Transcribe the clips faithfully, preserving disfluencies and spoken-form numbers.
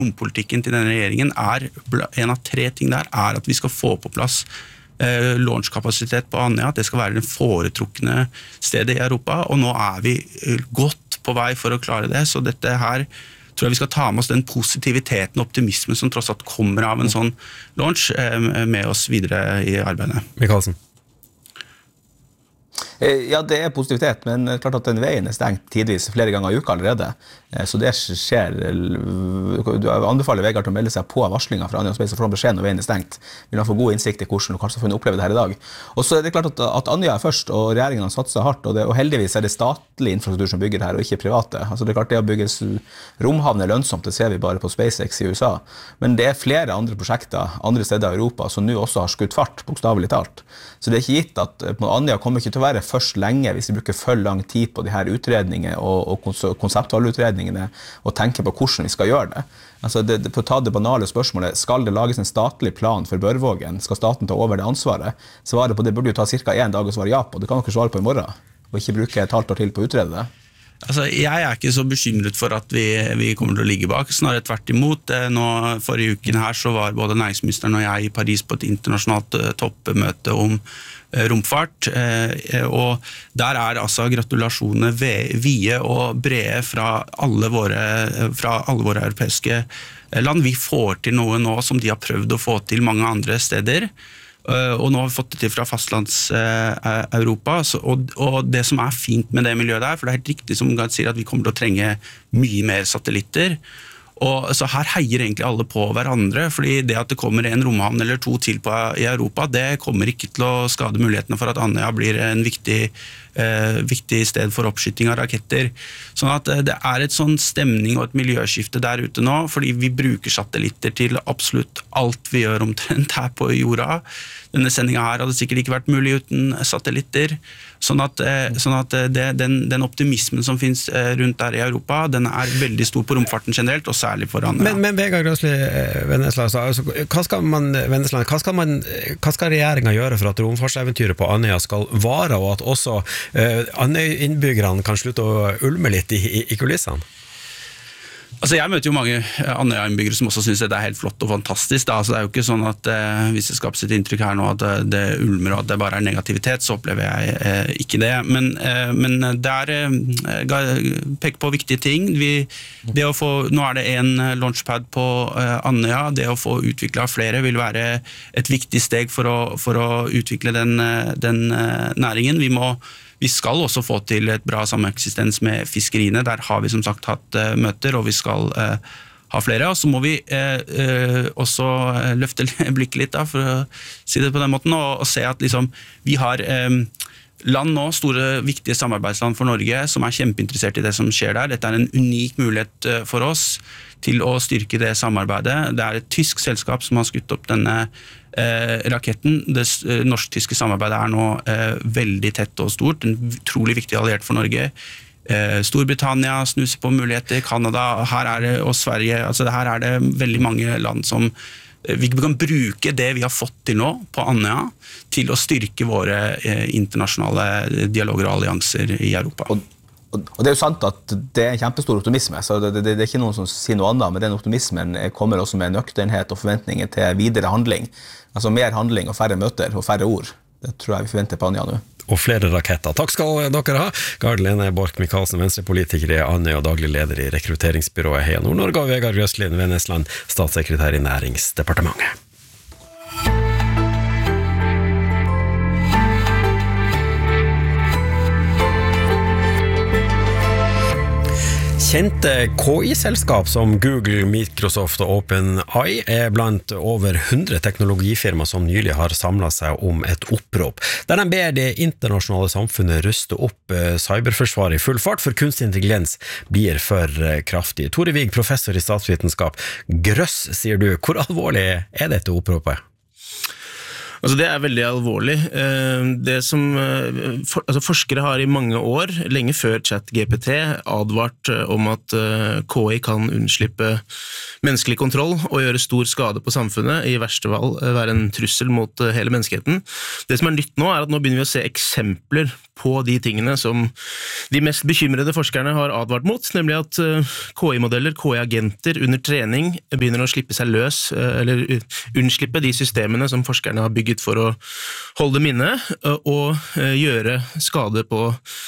rompolitikken til denne regjeringen er, en av tre ting der, er at vi skal få på plass eh, launchkapasitet på Andøya, at det skal være den foretrukne stedet i Europa, og nå er vi godt på vei for å klare det, så dette her tror jeg vi skal ta med oss den positiviteten og optimismen som tross alt kommer av en sånn launch eh, med oss videre i arbeidet. Michaelsen. Ja, det er positivitet, men klart at den veien er stengt tidvis flere ganger i uka allerede. Så det skjer, du anbefaler Vegard til å melde seg på varslingen fra Andøya Space, for å beskjed når veien er stengt. Vil han få god innsikt i hvordan lokalsamfunnet opplever det her i dag. Og så er det klart at, at Andøya er først, og regjeringen har satset hardt, og, det, og heldigvis er det statlig infrastruktur som bygger her, og ikke private. Altså det er klart det å bygge romhavn er lønnsomt, det ser vi bare på SpaceX i U S A. Men det er flere andre prosjekter, andre steder i Europa, som nå også har skutt fart, bokstavelig talt. Så det er ikke gitt at Andøya kommer ikke til å være først lenge hvis vi bruker for lang tid på de her utredningene og, og konseptvalgutredningene og tenker på hvordan vi skal gjøre det. Altså det, det, for å ta det banale spørsmålet, skal det lages en statlig plan for Børvågen? Skal staten ta over det ansvaret? Svaret på det burde jo ta cirka en dag å svare ja på. Det kan dere svare på i morgen, og ikke bruke et halvt år til på å utrede det. Altså, jeg er ikke så bekymret for at vi, vi kommer til å ligge bak, snarere tvert imot. Nå, forrige uken her så var både næringsministeren og jeg i Paris på et internasjonalt uh, toppmøte om uh, romfart, uh, og der er altså gratulasjonene vide og brede fra alle våre, fra alle våre europeiske land. Vi får til noe nå som de har prøvd å få til mange andre steder, og nå har vi fått det til fra fastlands-Europa, og, og det som er fint med det miljøet der, for det er helt riktig som Gard sier at vi kommer til å trenge mye mer satellitter, og så her heier egentlig alle på hverandre, fordi det at det kommer en romhavn eller to til på i Europa, det kommer ikke til å skade mulighetene for at Andøya blir en viktig, eh, viktig sted for oppskyting av raketter. Sånn at det er et sånn stemning og et miljøskifte der ute nå, fordi vi bruker satellitter til absolutt alt vi gjør omtrent her på jorda. Denne sendingen her hadde sikkert ikke vært mulig uten satellitter, sånn at, sånn at det, den, den optimismen som finnes rundt der i Europa, den er veldig stor på romfarten generelt, og særlig for Andøya. Men, men Vegard Grøsli Wennesland, altså, hva skal man, Wennesland, hva skal man, hva skal regjeringen gjøre for at romfartseventyret på Andøya skal vare, og at også uh, Andøya-innbyggerne kan slutte å ulme litt i, i, i kulissene? Altså jeg møter jo mange Andøya-innbyggere som også synes det er helt flott og fantastisk. Da. Altså det er jo ikke sånn at eh, hvis det skapes et inntrykk her nå at det, det ulmer og at det bare er negativitet, så opplever jeg eh, ikke det. Men, eh, men det er eh, pek på viktige ting. Vi, det å få, nå er det en launchpad på eh, Andøya. Det å få utviklet flere vil være et viktig steg for å, for å utvikle den, den eh, næringen. Vi må Vi skal også få til et bra sameksistens med fiskeriene. Der har vi som sagt hatt uh, møter, og vi skal uh, ha flere. Og så må vi uh, uh, også løfte blikket litt, da, for å si det på den måten, og, og se at liksom, vi har um, land nå, store, viktige samarbeidsland for Norge, som er kjempeinteressert i det som skjer der. Dette er en unik mulighet uh, for oss til å styrke det samarbeidet. Det er et tysk selskap som har skutt opp denne Eh, raketten. Det eh, norsk-tyske samarbeidet er nå eh, veldig tett og stort, en utrolig viktig alliert for Norge. Eh, Storbritannia snuser på muligheter, Kanada, her er det, og Sverige, altså her er det veldig mange land som eh, vi kan bruke det vi har fått til nå på Andøya til å styrke våre eh, internasjonale dialoger og allianser i Europa. Og Og det er jo sant at det er en kjempestor optimisme, så det, det, det er ikke noen som sier noe annet, men den optimismen kommer også med nøkternhet og forventninger til videre handling. Altså mer handling og færre møter og færre ord. Det tror jeg vi forventer på Andøya nå. Og flere raketter. Takk skal dere ha. Gard Lene Borch Michaelsen, venstrepolitiker i Andøya og daglig leder i rekrutteringsbyrået Heia Nord-Norge, og Vegard Grøsli Wennesland, statssekretær i Næringsdepartementet. Kjente K I-selskap som Google, Microsoft og OpenAI er blant over hundre teknologifirmaer som nylig har samlet seg om et opprop, der de ber det internasjonale samfunnet ruste opp cyberforsvaret i full fart, for kunstig intelligens blir for kraftig. Tore Vig, professor i statsvitenskap. Grøss, sier du. Hvor alvorlig er dette oppropet? Altså det er veldig alvorlig. Det som, for, altså forskere har i mange år, lenge før ChatGPT, advart om at K I kan unnslippe menneskelig kontroll og gjøre stor skade på samfunnet, i verste fall være en trussel mot hele menneskeheten. Det som er nytt nå er at nå begynner vi å se eksempler på de tingene som de mest bekymrede forskerne har advart mot, nemlig at K I-modeller, K I-agenter under trening begynner å slippe seg løs, eller unnslippe de systemene som forskerne har bygget for å holde minne og gjøre skade på,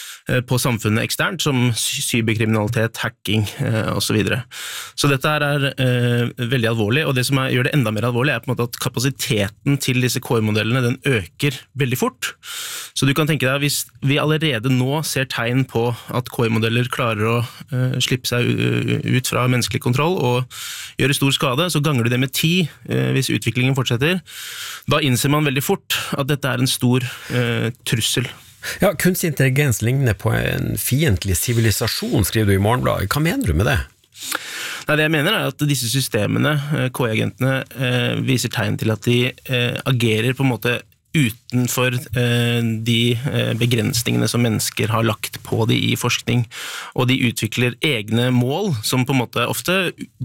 på samfunnet eksternt, som cyberkriminalitet, hacking og så videre. Så dette er, er veldig alvorlig, og det som er, gjør det enda mer alvorlig er på en måte at kapasiteten til disse K I-modellene den øker veldig fort. Så du kan tenke deg, hvis vi allerede nå ser tegn på at K I-modeller klarer å uh, slippe seg ut fra menneskelig kontroll og gjøre stor skade, så ganger du det med ti uh, hvis utviklingen fortsetter. Da innser man veldig fort at dette er en stor uh, trussel. Ja, kunstig intelligens ligner på en fiendtlig sivilisasjon, skriver du i Morgenbladet. Hva mener du med det? Nei, det jeg mener er at disse systemene, K I-agentene, uh, viser tegn til at de uh, agerer på en måte utenfor eh, de eh, begrensningene som mennesker har lagt på de i forskning, og de utvikler egne mål som på en måte ofte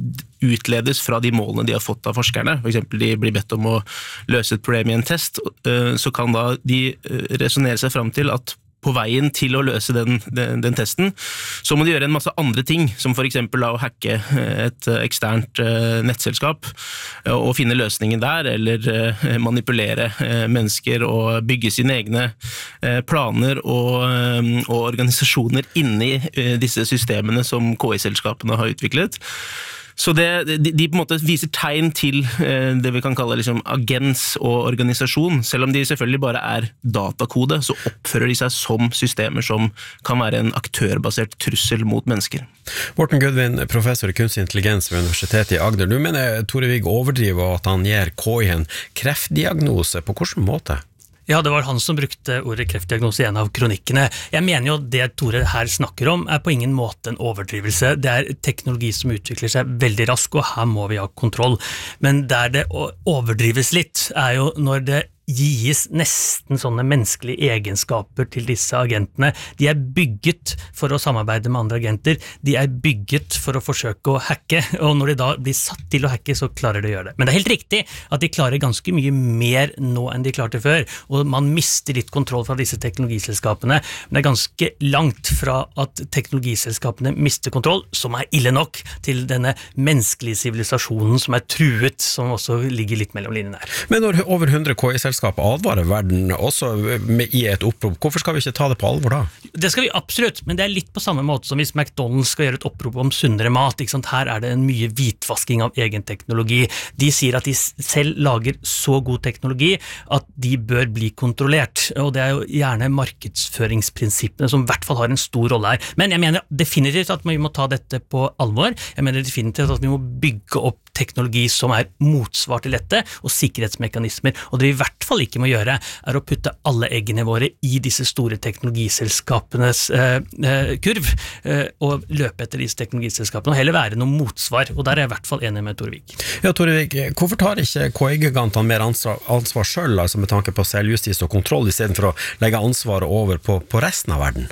utledes fra de målene de har fått av forskerne. For eksempel de blir bedt om å løse et problem i en test, eh, så kan da de eh, resonere seg fram til at på veien til å løse den, den, den testen, så må de gjøre en masse andre ting, som for eksempel å hacke et eksternt uh, nettselskap uh, og finne løsningen der, eller uh, manipulere uh, mennesker og bygge sine egne uh, planer og, um, og organisasjoner inni uh, disse systemene som K I-selskapene har utviklet. Så det, de, de på en måte viser tegn til eh, det vi kan kalle liksom, agens og organisasjon. Selv om de selvfølgelig bare er datakode, så oppfører de seg som systemer som kan være en aktørbasert trussel mot mennesker. Morten Gudvin, professor i kunstig intelligens ved Universitetet i Agder. Du mener Tore Vig overdriver at han gir K I en kreftdiagnose. På hvilken måte? Ja, det var han som brukte ordet kreftdiagnose i en av kronikkene. Jeg mener jo det Tore her snakker om er på ingen måte en overdrivelse. Det er teknologi som utvikler seg veldig raskt, og her må vi ha kontroll. Men der det overdrives litt er jo når det gis nesten sånne menneskelige egenskaper til disse agentene. De er bygget for å samarbeide med andre agenter. De er bygget for å forsøke å hacke, og når de da blir satt til å hacke, så klarer de å gjøre det. Men det er helt riktig at de klarer ganske mye mer nå enn de klarte før, og man mister litt kontroll fra disse teknologiselskapene, men det er ganske langt fra at teknologiselskapene mister kontroll, som er ille nok, til denne menneskelige sivilisasjonen som er truet, som også ligger litt mellom linjene her. Men når over hundre K I-selskap advarer verden også med, i et opprop. Hvorfor skal vi ikke ta det på alvor da? Det skal vi absolutt, men det er litt på samme måte som hvis McDonald's skal gjøre et opprop om sunnere mat. Ikke sant? Her er det en mye hvitvasking av egen teknologi. De sier at de selv lager så god teknologi at de bør bli kontrollert, og det er jo gjerne markedsføringsprinsippene som i hvert fall har en stor rolle her. Men jeg mener definitivt at vi må ta dette på alvor. Jeg mener definitivt at vi må bygge opp teknologi som er motsvar til dette, og sikkerhetsmekanismer. Og det vi i hvert fall ikke må gjøre, er å putte alle eggene våre i disse store teknologiselskapenes eh, eh, kurv, eh, og løpe etter disse teknologiselskapene, og heller være noe motsvar. Og der er jeg i hvert fall enig med Tore Vig. Ja, Tore Vig, hvorfor tar ikke K I-gigantene mer ansvar, ansvar selv, altså med tanke på selvjustis og kontroll, i stedet for å legge ansvaret over på, på resten av verden?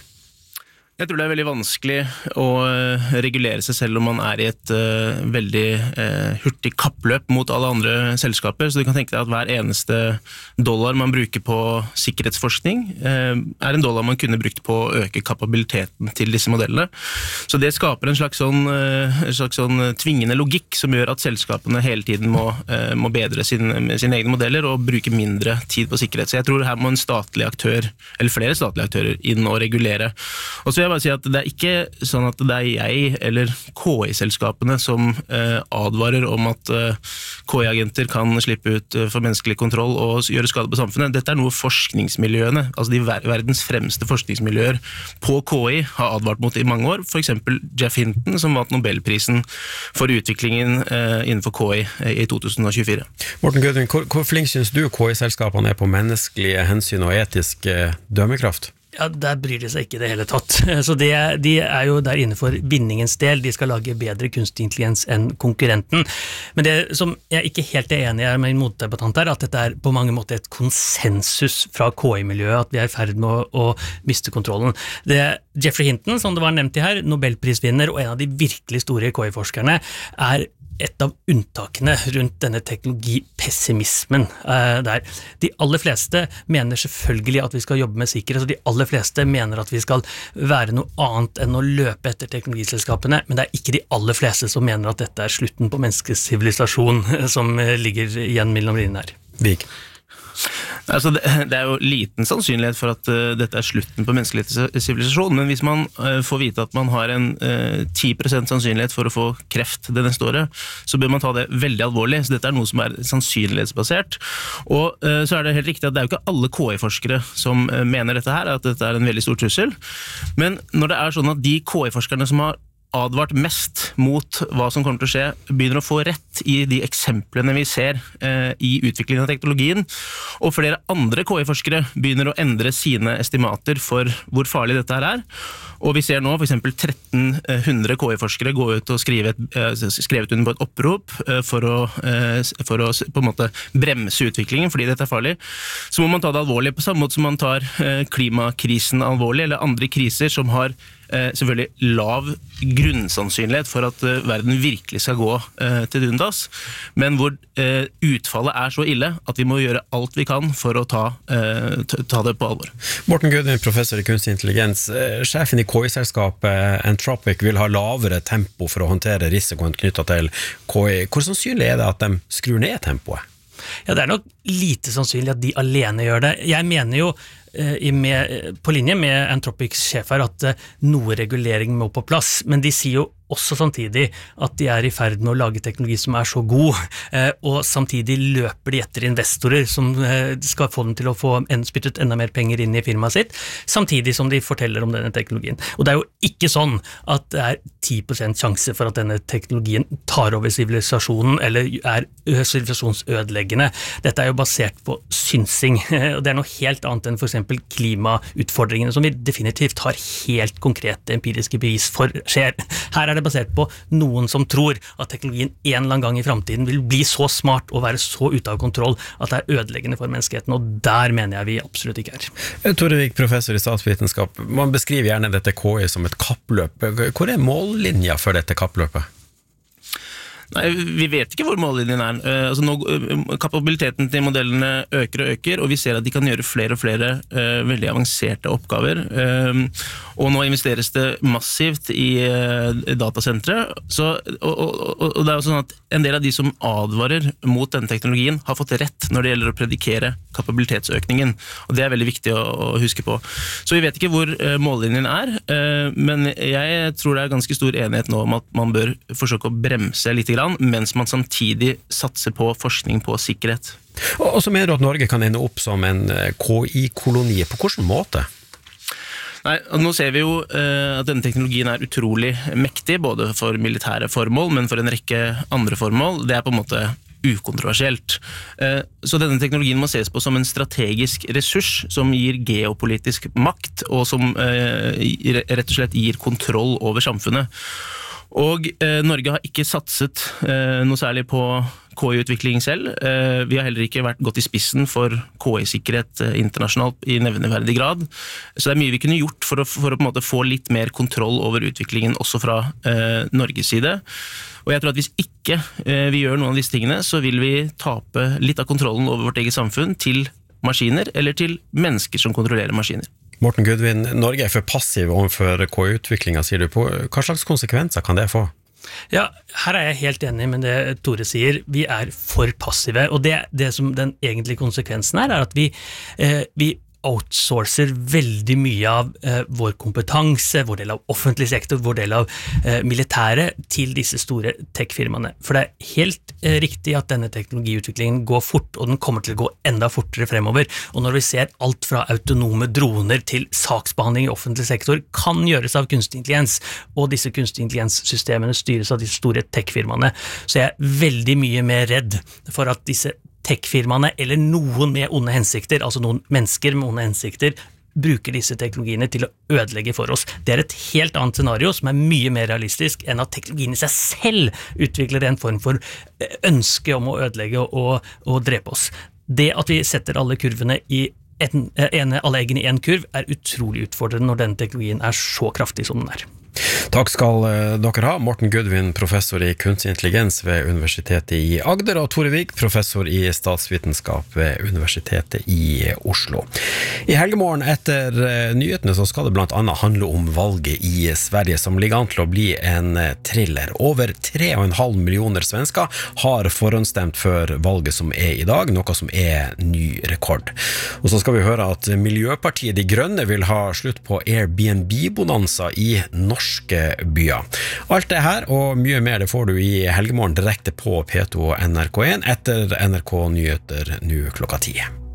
Jeg tror det er veldig vanskelig å regulere seg selv om man er i et uh, veldig uh, hurtig kappløp mot alle andre selskaper, så du kan tenke deg at hver eneste dollar man bruker på sikkerhetsforskning uh, er en dollar man kunne brukt på å øke kapabiliteten til disse modellene. Så det skaper en slags sånn, uh, en slags sånn tvingende logikk som gjør at selskapene hele tiden må, uh, må bedre sine, sine egne modeller og bruke mindre tid på sikkerhet. Så jeg tror her må en statlig aktør, eller flere statlige aktører, inn og regulere. Og så jeg bare si at det er ikke sånn at det er jeg eller K I-selskapene som eh, advarer om at eh, K I-agenter kan slippe ut eh, for menneskelig kontroll og gjøre skade på samfunnet. Dette er noe forskningsmiljøene, altså de ver verdens fremste forskningsmiljøer på K I har advart mot i mange år. For eksempel Jeff Hinton, som vant Nobelprisen for utviklingen eh, innenfor K I eh, i to tusen og tjuefire. Morten Gudvin, hvor, hvor flink synes du K I-selskapene er på menneskelige hensyn og etisk eh, dømmekraft? Ja, der bryr de seg ikke i det hele tatt. Så det, de er jo der inne for vinningens del, de skal lage bedre kunstig intelligens enn konkurrenten. Men det som jeg ikke helt er enig med min motdebattant er, at dette er på mange måter et konsensus fra K I-miljøet, at vi er i ferd med å, å miste kontrollen. Det Jeffrey Hinton, som det var nevnt i her, Nobelprisvinner og en av de virkelig store K I-forskerne, er et av unntakene rundt denne teknologipessimismen eh, der. De aller fleste mener selvfølgelig at vi skal jobbe med sikkerhet, og de aller fleste mener at vi skal være noe annet enn å løpe etter teknologiselskapene, men det er ikke de aller fleste som mener at dette er slutten på menneskets sivilisasjon som ligger igjen mellom linjene her. Vik. Altså, det, det er jo liten sannsynlighet for at uh, dette er slutten på menneskelig sivilisasjon, men hvis man uh, får vite at man har en uh, ti prosent sannsynlighet for å få kreft det neste året, så bør man ta det veldig alvorlig. Så dette er noe som er sannsynlighetsbasert. Og uh, så er det helt riktig at det er jo ikke alle K I-forskere som uh, mener dette her, at dette er en veldig stor trussel. Men når det er sånn at de K I-forskerne som har advart mest mot hva som kommer til å skje, begynner å få rett i de eksemplene vi ser eh, i utviklingen av teknologien, og flere andre K I-forskere begynner å endre sine estimater for hvor farlig dette her er. Og vi ser nå for eksempel tretten hundre K I-forskere gå ut og skrive et, eh, skrevet under på et opprop eh, for, å, eh, for å på en måte bremse utviklingen, fordi dette er farlig. Så må man ta det alvorlig på samme måte som man tar eh, klimakrisen alvorlig, eller andre kriser som har Eh, selvfølgelig lav grunnsannsynlighet for at eh, verden virkelig skal gå eh, til dundas, men hvor eh, utfallet er så ille at vi må gjøre alt vi kan for å ta, eh, ta det på alvor. Morten Gudvin, professor i kunstig intelligens. Eh, sjefen i K I-selskapet Anthropic vil ha lavere tempo for å håndtere risikoen knyttet til K I. Hvor sannsynlig er det at de skrur ned tempoet? Ja, det er nok lite sannsynlig at de alene gjør det. Jeg mener jo i med, på linje med Anthropics sjef her at noe regulering må på plass, men de sier jo også samtidig at de er i ferd med å lage teknologi som er så god, og samtidig løper de etter investorer som skal få dem til å få spyttet enda mer penger inn i firmaet sitt, samtidig som de forteller om denne teknologien. Og det er jo ikke sånn at det er ti prosent sjanse for at denne teknologien tar over sivilisasjonen, eller er sivilisasjonsødeleggende. Dette er jo basert på synsing, og det er noe helt annet enn for eksempel klimautfordringene, som vi definitivt har helt konkrete empiriske bevis for skjer. Her er det basert på noen som tror at teknologien en eller annen gang i fremtiden vil bli så smart og være så ute av kontroll at det er ødeleggende for menneskeheten, og der mener jeg vi absolutt ikke er. Tore Vik, professor i statsvitenskap. Man beskriver gjerne dette K I som et kappløp. Hvor er mållinja for dette kappløpet? Nei, vi vet ikke hvor mållinjen er. Uh, altså nå, uh, kapabiliteten til modellene øker og øker, og vi ser at de kan gjøre flere og flere uh, veldig avanserte oppgaver. Uh, og nå investeres det massivt i uh, datasentre. Så, og, og, og det er jo sånn at en del av de som advarer mot denne teknologien har fått rett når det gjelder å predikere kapabilitetsøkningen. Og det er veldig viktig å, å huske på. Så vi vet ikke hvor uh, mållinjen er, uh, men jeg tror det er ganske stor enighet nå om at man bør forsøke å bremse litt, mens man samtidig satser på forskning på sikkerhet. Og så mener du at Norge kan ende opp som en K I-koloni. På hvilken måte? Nei, nå ser vi jo uh, at denne teknologien er utrolig mektig, både for militære formål, men for en rekke andre formål. Det er på en måte ukontroversielt. Uh, så denne teknologien må ses på som en strategisk ressurs som gir geopolitisk makt, og som uh, rett og slett gir kontroll over samfunnet. Og eh, Norge har ikke satset eh, noe særlig på K I-utvikling selv. Eh, vi har heller ikke vært gått i spissen for K I-sikkerhet eh, internasjonalt i nevneverdig grad. Så det er mye vi kunne gjort for å, for å på en måte få litt mer kontroll over utviklingen også fra eh, Norges side. Og jeg tror at hvis ikke eh, vi gjør noen av disse tingene, så vil vi tape litt av kontrollen over vårt eget samfunn til maskiner eller til mennesker som kontrollerer maskiner. Morten Gudvin, Norge er for passiv overfor K I-utviklingen, sier du på. Hva slags konsekvenser kan det få? Ja, her er jeg helt enig med det Tore sier. Vi er for passive, og det, det som den egentlige konsekvensen er, er at vi, eh, vi outsourcer veldig mye av eh, vår kompetanse, vår del av offentlig sektor, vår del av eh, militære til disse store tech-firmaene. For det er helt eh, riktig at denne teknologiutviklingen går fort, og den kommer til å gå enda fortere fremover. Og når vi ser alt fra autonome droner til saksbehandling i offentlig sektor kan gjøres av kunstig intelligens, og disse kunstig intelligenssystemene styres av disse store tech-firmaene, så jeg er veldig mye mer redd for at disse tech-firmaene eller noen med onde hensikter, altså noen mennesker med onde hensikter, bruker disse teknologiene til å ødelegge for oss. Det er et helt annet scenario som er mye mer realistisk enn at teknologien i seg selv utvikler en form for ønske om å ødelegge og, og drepe oss. Det at vi setter alle kurvene i en, ene, alle eggene i en kurv er utrolig utfordrende når denne teknologien er så kraftig som den er. Takk skal dere ha, Morten Gudvin, professor i kunstig intelligens ved Universitetet i Agder, og Tore Vig, professor i statsvitenskap ved Universitetet i Oslo. I helgemorgen etter nyhetene så skal det blant annet handle om valget i Sverige, som ligger an til å bli en thriller. Over tre og en halv millioner svensker har forhåndsstemt før valget som er i dag, noe som er ny rekord. Og så skal vi høre at Miljøpartiet De Grønne vil ha slutt på Airbnb-bonanza i norsk byer. Alt det her og mye mer det får du i helgemorgen direkte på P to og N R K en etter N R K Nyheter nå klokka ti.